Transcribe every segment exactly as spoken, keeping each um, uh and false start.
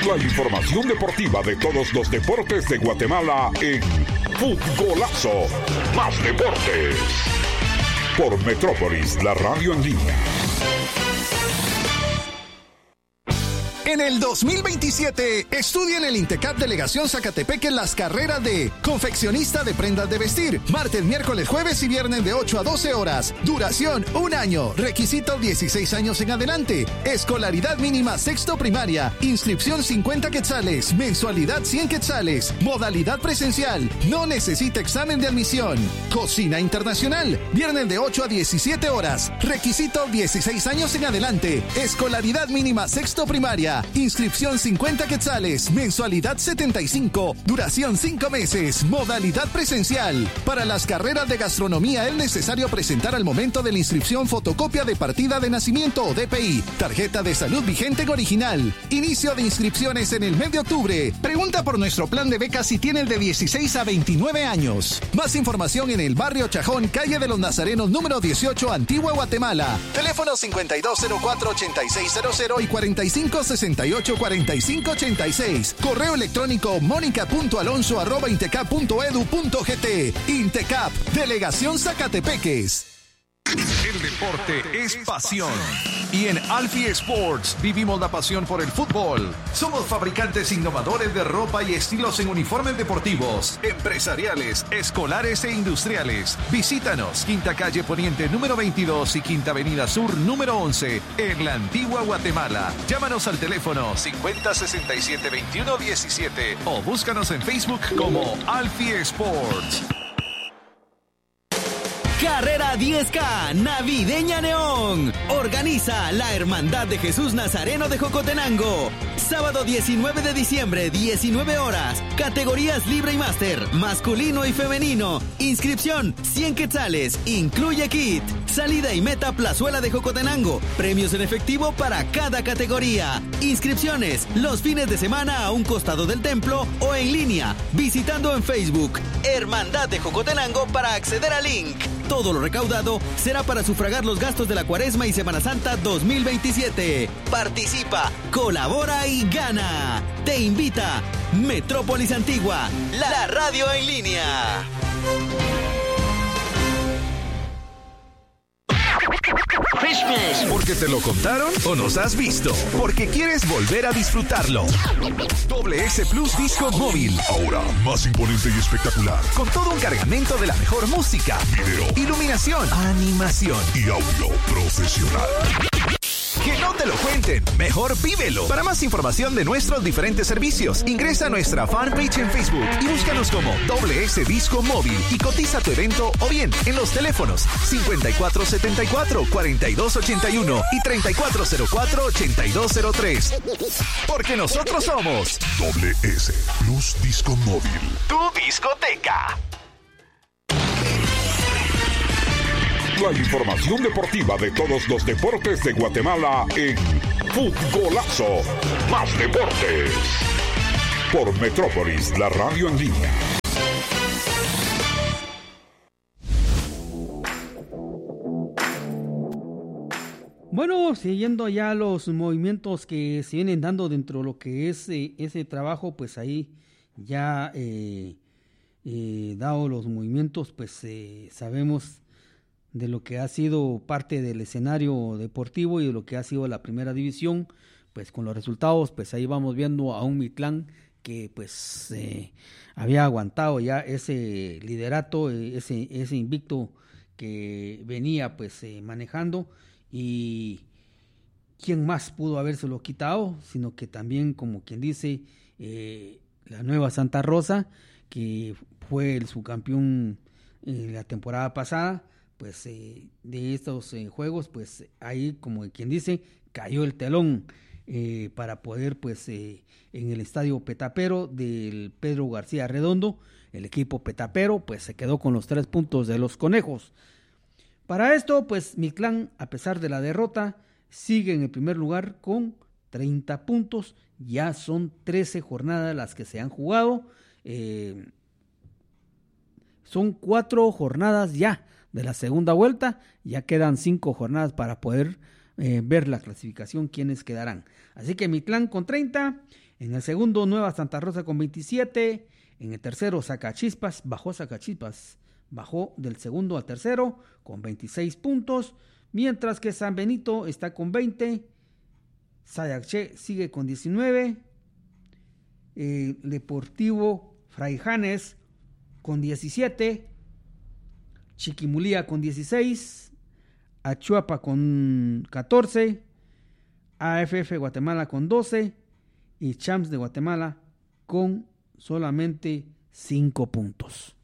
La información deportiva de todos los deportes de Guatemala en Futgolazo. Más deportes. Por Metrópolis, la radio en línea. En el dos mil veintisiete, estudia en el INTECAP Delegación Zacatepeque las carreras de confeccionista de prendas de vestir, martes, miércoles, jueves y viernes de ocho a doce horas. Duración, un año. Requisito, dieciséis años en adelante. Escolaridad mínima, sexto primaria. Inscripción, cincuenta quetzales. Mensualidad, cien quetzales. Modalidad presencial. No necesita examen de admisión. Cocina internacional. Viernes de ocho a diecisiete horas. Requisito, dieciséis años en adelante. Escolaridad mínima, sexto primaria. Inscripción cincuenta quetzales, mensualidad setenta y cinco, duración cinco meses, modalidad presencial. Para las carreras de gastronomía es necesario presentar al momento de la inscripción fotocopia de partida de nacimiento o D P I, tarjeta de salud vigente en original. Inicio de inscripciones en el mes de octubre. Pregunta por nuestro plan de becas si tiene el de dieciséis a veintinueve años. Más información en el barrio Chajón, calle de los Nazarenos, número dieciocho, Antigua Guatemala. Teléfono cincuenta y dos cero cuatro, ochenta y seis cero cero y cuarenta y cinco sesenta y ocho cuarenta y cinco ochenta y seis. Correo electrónico mónica punto alonso arroba intecap punto edu punto gt. Intecap, Delegación Zacatepeques. El deporte es pasión. Y en Alfie Sports vivimos la pasión por el fútbol. Somos fabricantes innovadores de ropa y estilos en uniformes deportivos, empresariales, escolares e industriales. Visítanos, Quinta Calle Poniente número veintidós y Quinta Avenida Sur número once, en la Antigua Guatemala. Llámanos al teléfono cincuenta sesenta y siete veintiuno diecisiete o búscanos en Facebook como Alfie Sports. Carrera diez K Navideña Neón. Organiza la Hermandad de Jesús Nazareno de Jocotenango. Sábado diecinueve de diciembre, diecinueve horas. Categorías libre y máster, masculino y femenino. Inscripción cien quetzales. Incluye kit. Salida y meta Plazuela de Jocotenango. Premios en efectivo para cada categoría. Inscripciones los fines de semana a un costado del templo o en línea, visitando en Facebook Hermandad de Jocotenango para acceder al link. Todo lo recaudado será para sufragar los gastos de la Cuaresma y Semana Santa dos mil veintisiete. Participa, colabora y gana. Te invita Metrópolis Antigua, la radio en línea. Christmas. ¿Porque te lo contaron o nos has visto? Porque quieres volver a disfrutarlo. Doble S Plus Disco Móvil. Ahora más imponente y espectacular. Con todo un cargamento de la mejor música, video, iluminación, animación y audio profesional. Que no te lo cuenten, mejor vívelo. Para más información de nuestros diferentes servicios, ingresa a nuestra fanpage en Facebook y búscanos como Doble S Disco Móvil y cotiza tu evento o bien en los teléfonos cincuenta y cuatro setenta y cuatro, cuarenta y dos ochenta y uno y treinta y cuatro cero cuatro, ochenta y dos cero tres. Porque nosotros somos Doble S Plus Disco Móvil. Tu discoteca. La información deportiva de todos los deportes de Guatemala en Futgolazo. Más deportes. Por Metrópolis, la radio en línea. Bueno, siguiendo ya los movimientos que se vienen dando dentro de lo que es eh, ese trabajo, pues ahí ya eh, eh, dado los movimientos, pues eh, sabemos de lo que ha sido parte del escenario deportivo y de lo que ha sido la primera división, pues con los resultados, pues ahí vamos viendo a un Mitlán que pues eh, había aguantado ya ese liderato, eh, ese, ese invicto que venía pues eh, manejando, y quién más pudo habérselo quitado, sino que también, como quien dice, eh, la Nueva Santa Rosa, que fue el subcampeón en la temporada pasada, pues eh, de estos eh, juegos, pues ahí, como quien dice, cayó el telón eh, para poder, pues eh, en el estadio Petapero del Pedro García Redondo, el equipo petapero pues se quedó con los tres puntos de los conejos. Para esto, pues Mitlán, a pesar de la derrota, sigue en el primer lugar con treinta puntos. Ya son trece jornadas las que se han jugado, eh, son cuatro jornadas ya de la segunda vuelta, ya quedan cinco jornadas para poder eh, ver la clasificación, quiénes quedarán. Así que Mitlán con treinta, En el segundo, Nueva Santa Rosa con veintisiete. En el tercero, Zacachispas, bajó Zacachispas, bajó del segundo al tercero con veintiséis puntos. Mientras que San Benito está con veinte. Sayaché sigue con diecinueve. Eh, Deportivo Fraijanes con diecisiete. Chiquimulía con dieciséis. Achuapa con catorce. A F F Guatemala con doce. Y Champs de Guatemala con solamente cinco puntos.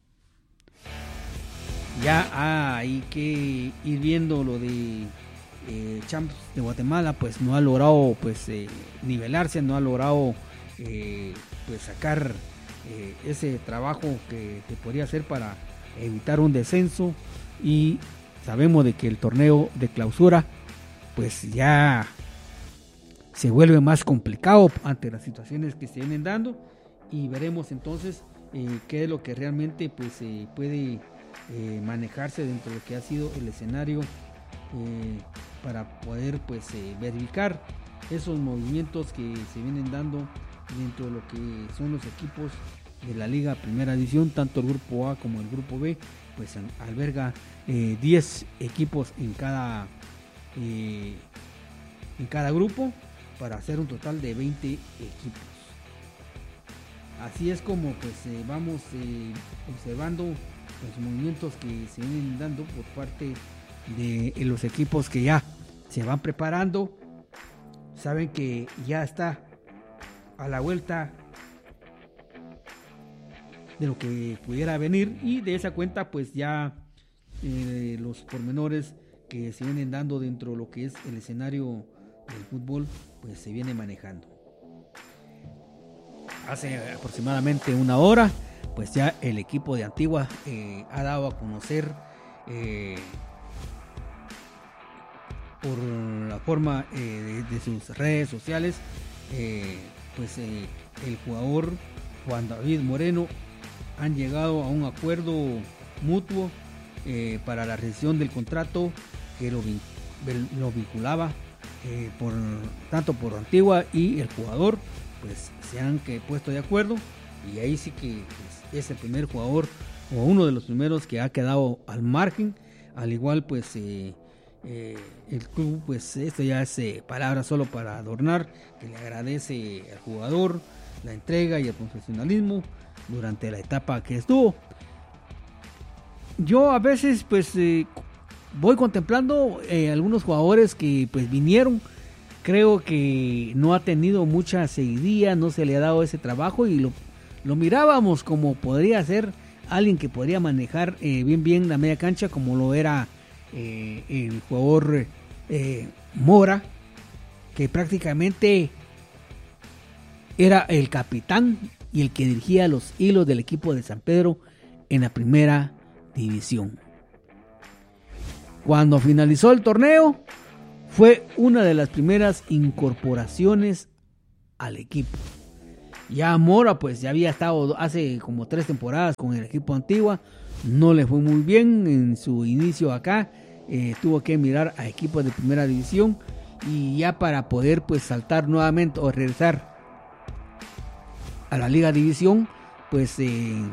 Ya hay que ir viendo lo de eh, Champs de Guatemala, pues no ha logrado pues eh, nivelarse, no ha logrado eh, pues sacar eh, ese trabajo que se podría hacer para evitar un descenso, y sabemos de que el torneo de clausura pues ya se vuelve más complicado ante las situaciones que se vienen dando, y veremos entonces eh, qué es lo que realmente pues eh, puede eh, manejarse dentro de lo que ha sido el escenario eh, para poder pues eh, verificar esos movimientos que se vienen dando dentro de lo que son los equipos de la Liga Primera División. Tanto el grupo A como el grupo B pues alberga eh, diez equipos en cada eh, en cada grupo, para hacer un total de veinte equipos. Así es como pues eh, vamos eh, observando los movimientos que se vienen dando por parte de los equipos que ya se van preparando. Saben que ya está a la vuelta de lo que pudiera venir, y de esa cuenta pues ya eh, los pormenores que se vienen dando dentro de lo que es el escenario del fútbol pues se viene manejando. Hace aproximadamente una hora pues ya el equipo de Antigua eh, ha dado a conocer eh, por la forma eh, de, de sus redes sociales eh, pues eh, el jugador Juan David Moreno han llegado a un acuerdo mutuo eh, para la rescisión del contrato que lo, lo vinculaba eh, por tanto por Antigua y el jugador. Pues se han que puesto de acuerdo, y ahí sí que pues, es el primer jugador o uno de los primeros que ha quedado al margen. Al igual pues eh, eh, el club, pues esto ya es eh, palabra solo para adornar, que le agradece al jugador la entrega y el profesionalismo durante la etapa que estuvo. Yo a veces pues eh, voy contemplando eh, algunos jugadores que pues vinieron. Creo que no ha tenido mucha seguidilla, no se le ha dado ese trabajo, y lo, lo mirábamos como podría ser alguien que podría manejar eh, bien bien la media cancha, como lo era eh, el jugador eh, Mora, que prácticamente era el capitán y el que dirigía los hilos del equipo de San Pedro en la primera división. Cuando finalizó el torneo, fue una de las primeras incorporaciones al equipo. Ya Mora pues ya había estado hace como tres temporadas con el equipo Antigua, no le fue muy bien en su inicio acá, eh, tuvo que mirar a equipos de primera división, y ya para poder pues saltar nuevamente o regresar a la Liga División pues eh,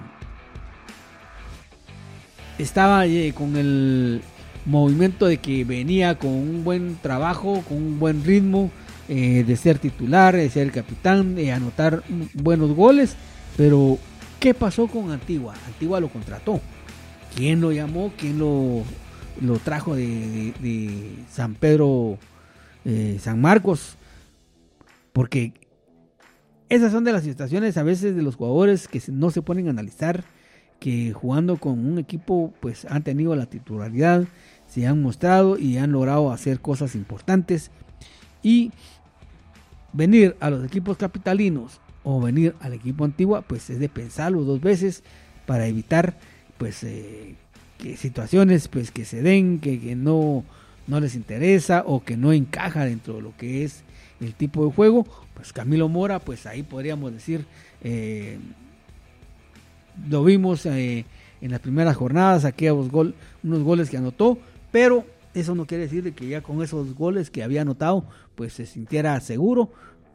estaba eh, con el movimiento de que venía con un buen trabajo, con un buen ritmo, eh, de ser titular, de ser el capitán, de anotar buenos goles. Pero ¿qué pasó con Antigua? Antigua lo contrató. ¿Quién lo llamó? ¿Quién lo, lo trajo de, de, de San Pedro, eh, San Marcos? Porque esas son de las situaciones a veces de los jugadores que no se ponen a analizar, que jugando con un equipo pues han tenido la titularidad, se han mostrado y han logrado hacer cosas importantes, y venir a los equipos capitalinos o venir al equipo Antigua pues es de pensarlo dos veces para evitar pues eh, que situaciones pues que se den, que, que no, no les interesa o que no encaja dentro de lo que es el tipo de juego. Pues Camilo Mora pues ahí podríamos decir eh, lo vimos eh, en las primeras jornadas, aquellos gol, unos goles que anotó, pero eso no quiere decir que ya con esos goles que había anotado pues se sintiera seguro,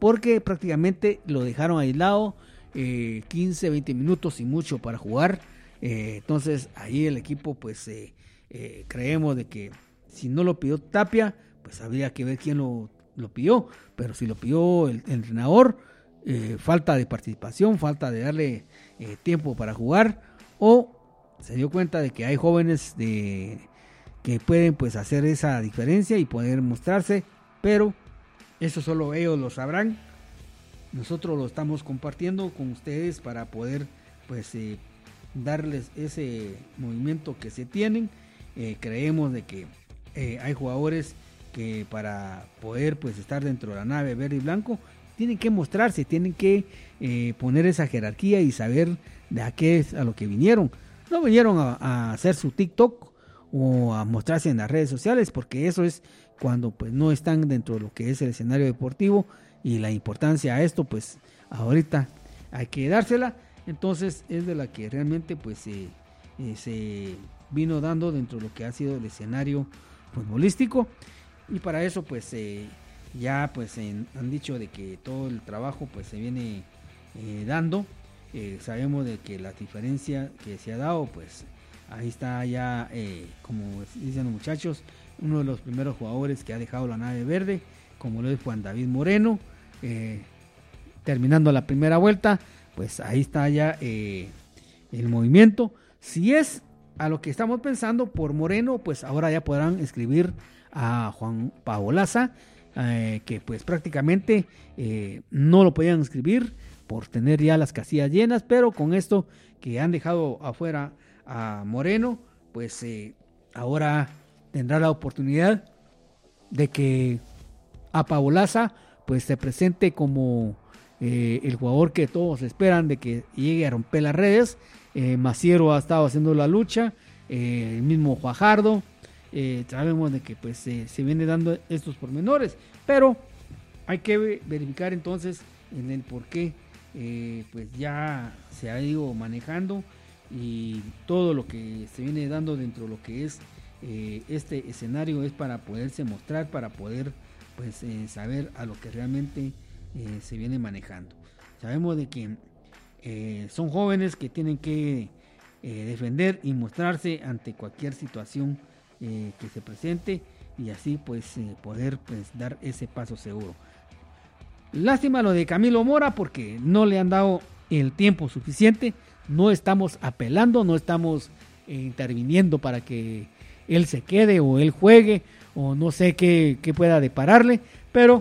porque prácticamente lo dejaron aislado eh, quince, veinte minutos y mucho para jugar. Eh, entonces ahí el equipo pues eh, eh, creemos de que si no lo pidió Tapia, pues habría que ver quién lo, lo pidió, pero si lo pidió el, el entrenador, eh, falta de participación, falta de darle eh, tiempo para jugar, o se dio cuenta de que hay jóvenes de, que pueden pues hacer esa diferencia y poder mostrarse, pero eso solo ellos lo sabrán. Nosotros lo estamos compartiendo con ustedes para poder pues eh, darles ese movimiento que se tienen. Eh, creemos de que eh, hay jugadores que para poder pues estar dentro de la nave verde y blanco tienen que mostrarse, tienen que eh, poner esa jerarquía y saber de a qué es a lo que vinieron. No vinieron a, a hacer su TikTok o a mostrarse en las redes sociales, porque eso es cuando pues no están dentro de lo que es el escenario deportivo, y la importancia a esto pues ahorita hay que dársela. Entonces es de la que realmente pues eh, eh, se vino dando dentro de lo que ha sido el escenario futbolístico, y para eso pues eh, ya pues en, han dicho de que todo el trabajo pues se viene eh, dando. Eh, sabemos de que la diferencia que se ha dado pues ahí está ya eh, como dicen los muchachos, uno de los primeros jugadores que ha dejado la nave verde, como lo es Juan David Moreno, eh, terminando la primera vuelta, pues ahí está ya eh, el movimiento. Si es a lo que estamos pensando por Moreno, pues ahora ya podrán escribir a Juan Paolaza, eh, que pues prácticamente eh, no lo podían escribir por tener ya las casillas llenas, pero con esto que han dejado afuera a Moreno, pues eh, ahora tendrá la oportunidad de que a Paolaza pues se presente como eh, el jugador que todos esperan de que llegue a romper las redes. eh, Maciero ha estado haciendo la lucha, eh, el mismo Fajardo, eh, sabemos de que pues eh, se viene dando estos pormenores, pero hay que verificar entonces en el por qué eh, pues ya se ha ido manejando, y todo lo que se viene dando dentro de lo que es eh, este escenario es para poderse mostrar, para poder pues eh, saber a lo que realmente eh, se viene manejando. Sabemos de que eh, son jóvenes que tienen que eh, defender y mostrarse ante cualquier situación eh, que se presente, y así pues eh, poder pues dar ese paso seguro. Lástima lo de Camilo Mora, porque no le han dado el tiempo suficiente. No estamos apelando, no estamos eh, interviniendo para que él se quede o él juegue, o no sé qué, qué pueda depararle, pero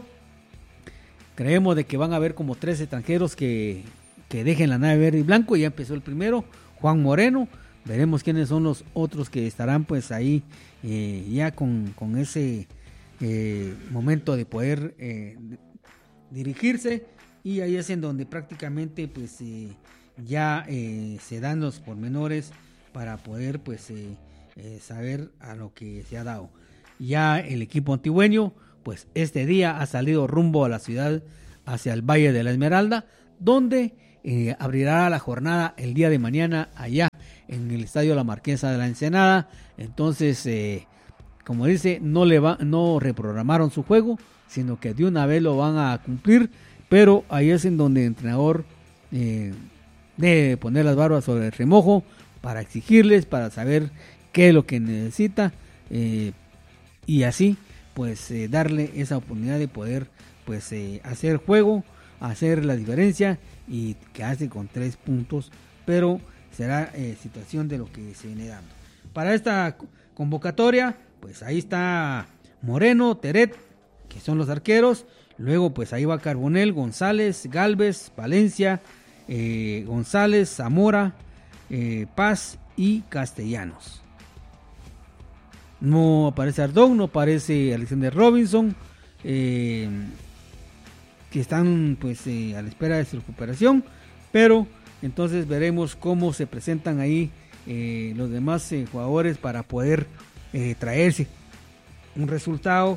creemos de que van a haber como tres extranjeros que, que dejen la nave verde y blanco. Ya empezó el primero, Juan Moreno. Veremos quiénes son los otros que estarán pues ahí eh, ya con, con ese eh, momento de poder eh, dirigirse, y ahí es en donde prácticamente pues eh, ya eh, se dan los pormenores para poder pues eh, eh, saber a lo que se ha dado. Ya el equipo antigüeño pues este día ha salido rumbo a la ciudad, hacia el Valle de la Esmeralda, donde eh, abrirá la jornada el día de mañana allá en el estadio La Marquesa de la Ensenada. Entonces eh, como dice, no le va, no reprogramaron su juego, sino que de una vez lo van a cumplir, pero ahí es en donde el entrenador eh, debe poner las barbas sobre el remojo para exigirles, para saber qué es lo que necesita, eh, y así pues eh, darle esa oportunidad de poder pues eh, hacer juego, hacer la diferencia, y quedarse con tres puntos, pero será eh, situación de lo que se viene dando. Para esta convocatoria pues ahí está Moreno, Teret, que son los arqueros. Luego pues ahí va Carbonell, González, Galvez, Valencia, eh, González, Zamora, eh, Paz y Castellanos. No aparece Ardón, no aparece Alexander Robinson, eh, que están pues eh, a la espera de su recuperación, pero entonces veremos cómo se presentan ahí eh, los demás eh, jugadores para poder eh, traerse un resultado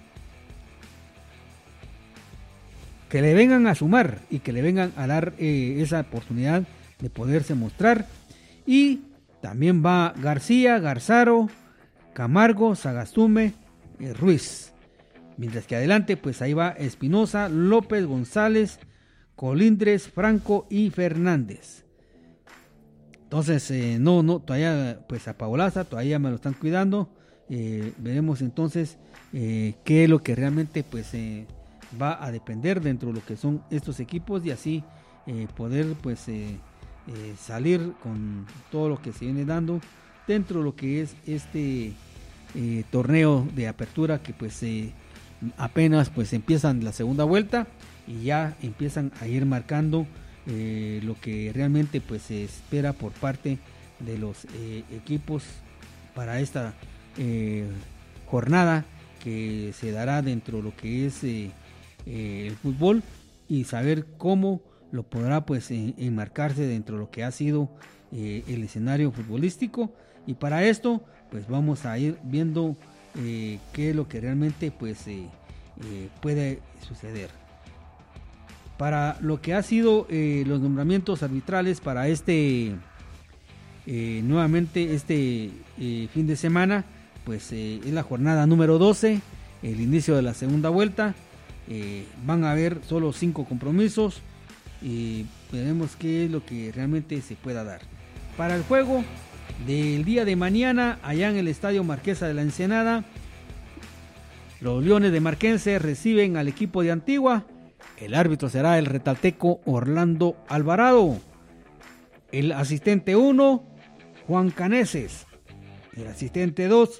que le vengan a sumar y que le vengan a dar eh, esa oportunidad de poderse mostrar. Y también va García, Garzaro, Camargo, Sagastume, eh, Ruiz. Mientras que adelante, pues ahí va Espinosa, López, González, Colindres, Franco y Fernández. Entonces, eh, no, no, todavía, pues a Paolaza, todavía me lo están cuidando. Eh, veremos entonces eh, qué es lo que realmente, pues, eh, va a depender dentro de lo que son estos equipos y así eh, poder, pues, eh, eh, salir con todo lo que se viene dando dentro de lo que es este eh, torneo de apertura que, pues, eh, apenas, pues, empiezan la segunda vuelta y ya empiezan a ir marcando Eh, lo que realmente, pues, se espera por parte de los eh, equipos para esta eh, jornada que se dará dentro de lo que es eh, eh, el fútbol y saber cómo lo podrá, pues, en, enmarcarse dentro de lo que ha sido eh, el escenario futbolístico. Y para esto, pues, vamos a ir viendo eh, qué es lo que realmente, pues, eh, eh, puede suceder. Para lo que ha sido eh, los nombramientos arbitrales para este eh, nuevamente este eh, fin de semana, pues eh, es la jornada número doce, el inicio de la segunda vuelta. Eh, van a haber solo cinco compromisos y veremos qué es lo que realmente se pueda dar. Para el juego del día de mañana, allá en el Estadio Marquesa de la Ensenada, los Leones de Marquense reciben al equipo de Antigua. El árbitro será el retalteco Orlando Alvarado. El asistente uno, Juan Caneses. El asistente dos,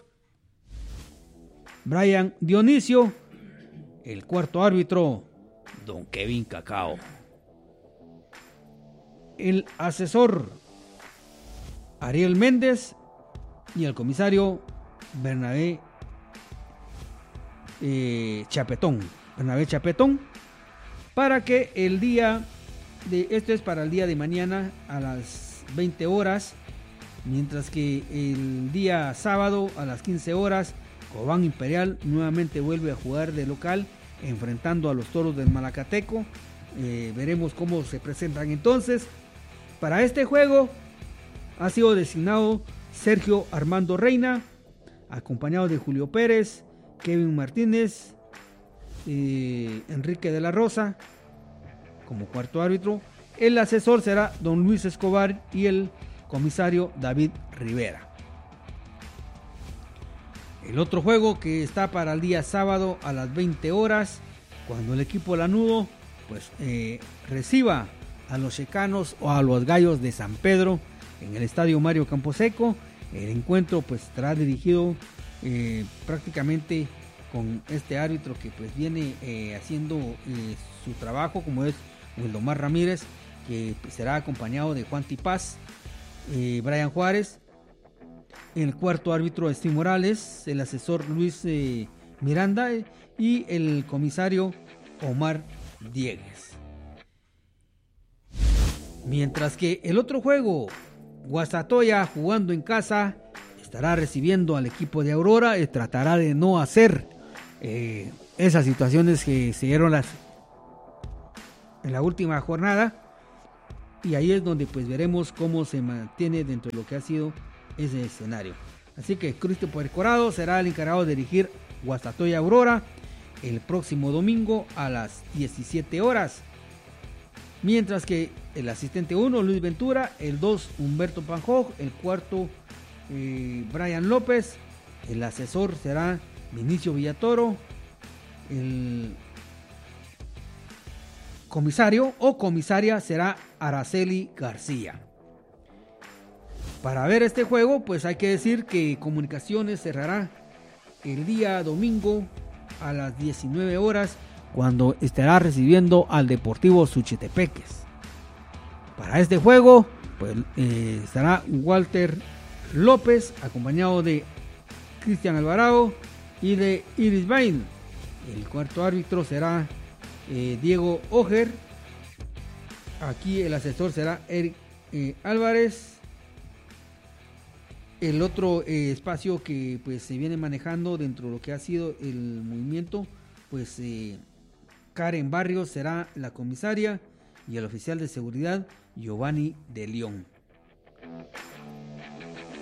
Brian Dionisio. El cuarto árbitro, don Kevin Cacao. El asesor, Ariel Méndez. Y el comisario, Bernabé eh, Chapetón. Bernabé Chapetón. Para que el día de, esto es para el día de mañana a las veinte horas, mientras que el día sábado a las quince horas, Cobán Imperial nuevamente vuelve a jugar de local, enfrentando a los Toros del Malacateco. Eh, veremos cómo se presentan entonces. Para este juego ha sido designado Sergio Armando Reina, acompañado de Julio Pérez, Kevin Martínez, Eh, Enrique de la Rosa como cuarto árbitro. El asesor será don Luis Escobar y el comisario David Rivera. El otro juego que está para el día sábado a las veinte horas, cuando el equipo lanudo, pues eh, reciba a los Checanos o a los Gallos de San Pedro en el estadio Mario Camposeco. El encuentro, pues, estará dirigido eh, prácticamente con este árbitro que, pues, viene eh, haciendo eh, su trabajo, como es Wildomar Ramírez, que pues, será acompañado de Juan Tipaz, eh, Brian Juárez. El cuarto árbitro, Steve Morales. El asesor, Luis eh, Miranda. Eh, y el comisario, Omar Diegues. Mientras que el otro juego, Guastatoya, jugando en casa, estará recibiendo al equipo de Aurora y tratará de no hacer Eh, esas situaciones que se dieron las, en la última jornada, y ahí es donde, pues, veremos cómo se mantiene dentro de lo que ha sido ese escenario. Así que Cristo Puercorado será el encargado de dirigir Guastatoya Aurora el próximo domingo a las diecisiete horas, mientras que el asistente uno, Luis Ventura, el dos, Humberto Panjoj, el cuarto, eh, Brian López. El asesor será Vinicio Villatoro. El comisario o comisaria será Araceli García. Para ver este juego, pues hay que decir que Comunicaciones cerrará el día domingo a las diecinueve horas, cuando estará recibiendo al Deportivo Suchitepeques. Para este juego, pues eh, estará Walter López, acompañado de Cristian Alvarado y de Iris Bain. El cuarto árbitro será eh, Diego Oger. Aquí el asesor será Eric eh, Álvarez. El otro eh, espacio que, pues, se viene manejando dentro de lo que ha sido el movimiento, pues eh, Karen Barrios será la comisaria y el oficial de seguridad Giovanni de León.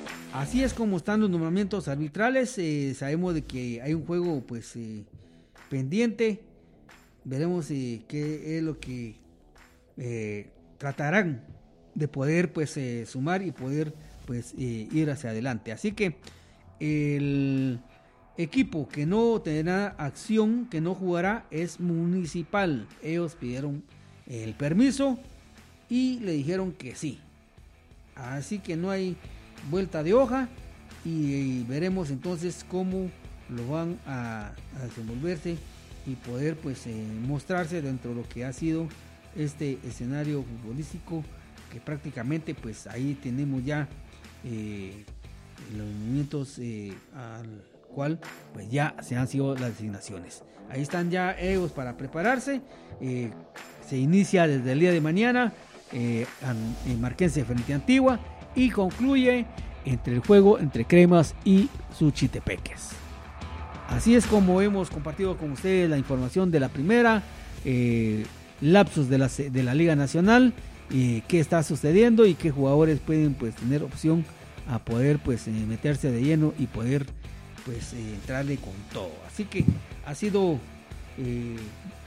Así es como están los nombramientos arbitrales. Eh, sabemos de que hay un juego, pues, eh, pendiente. Veremos eh, qué es lo que eh, tratarán de poder pues eh, sumar y poder pues eh, ir hacia adelante. Así que el equipo que no tendrá acción, que no jugará, es Municipal. Ellos pidieron el permiso y le dijeron que sí. Así que no hay vuelta de hoja y, y veremos entonces cómo lo van a, a desenvolverse y poder pues eh, mostrarse dentro de lo que ha sido este escenario futbolístico, que prácticamente pues ahí tenemos ya eh, los movimientos eh, al cual pues ya se han sido las designaciones. Ahí están ya ellos para prepararse. Eh, se inicia desde el día de mañana eh, en Marquense frente a Antigua y concluye entre el juego entre Cremas y Suchitepeques. Así es como hemos compartido con ustedes la información de la primera, eh, lapsus de la, de la Liga Nacional, eh, qué está sucediendo y qué jugadores pueden pues tener opción a poder pues eh, meterse de lleno y poder pues eh, entrarle con todo. Así que ha sido eh,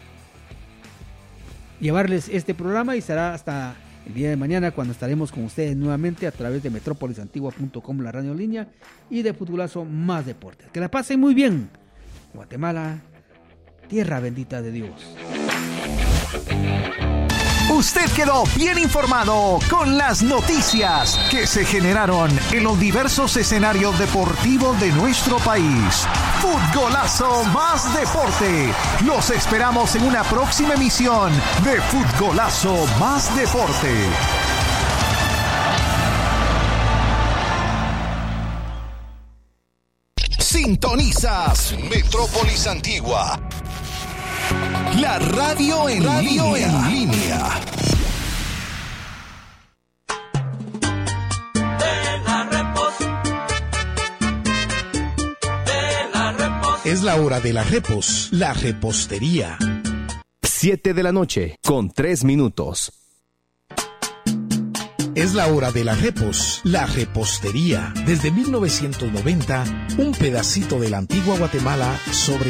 llevarles este programa y será hasta el día de mañana cuando estaremos con ustedes nuevamente a través de metrópolis antigua punto com, la radio en línea, y de Futbolazo Más Deportes. Que la pasen muy bien. Guatemala, tierra bendita de Dios. Usted quedó bien informado con las noticias que se generaron en los diversos escenarios deportivos de nuestro país. Futbolazo Más Deporte. Los esperamos en una próxima emisión de Futbolazo Más Deporte. Sintonizas Metrópolis Antigua, la radio en radio línea. En línea. Es la hora de la repos, la repostería. siete de la noche, con tres minutos. Es la hora de la repos, la repostería. Desde mil novecientos noventa, un pedacito de la antigua Guatemala sobre